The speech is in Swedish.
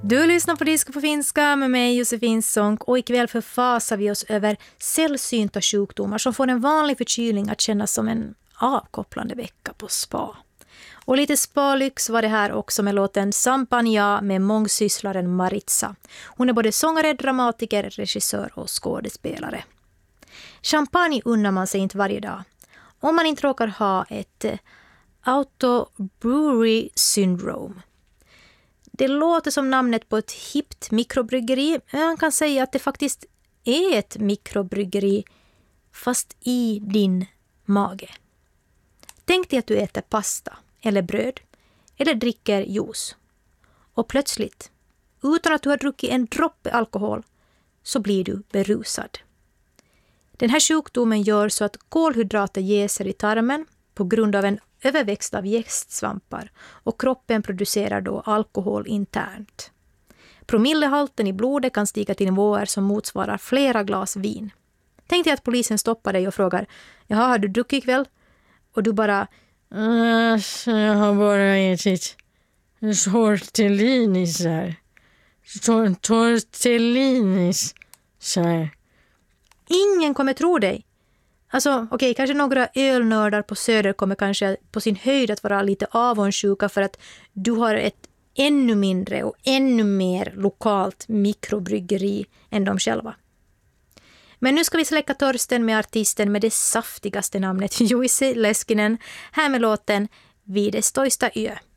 Du lyssnar på Disco på finska med mig Josefin Sonck och ikväll förfasar vi oss över sällsynta sjukdomar som får en vanlig förkylning att kännas som en avkopplande vecka på spa. Och lite spalyx var det här också med låten Sampanja med mångsysslaren Maritza. Hon är både sångare, dramatiker, regissör och skådespelare. Champagne unnar man sig inte varje dag. Om man inte råkar ha ett autobrewery syndrome. Det låter som namnet på ett hippt mikrobryggeri. Man kan säga att det faktiskt är ett mikrobryggeri fast i din mage. Tänk dig att du äter pasta eller bröd eller dricker juice. Och plötsligt, utan att du har druckit en droppe alkohol, så blir du berusad. Den här sjukdomen gör så att kolhydrater jäser i tarmen på grund av en överväxt av jästsvampar och kroppen producerar då alkohol internt. Promillehalten i blodet kan stiga till nivåer som motsvarar flera glas vin. Tänk dig att polisen stoppar dig och frågar: jaha, har du druckit ikväll? Och du bara: jag har bara ätit tortellinisar. Tortellinisar. Ingen kommer tro dig. Alltså, okej, kanske några ölnördar på Söder kommer kanske på sin höjd att vara lite avundsjuka för att du har ett ännu mindre och ännu mer lokalt mikrobryggeri än de själva. Men nu ska vi släcka törsten med artisten med det saftigaste namnet, Jussi Leskinen, här med låten Viidestoista yö.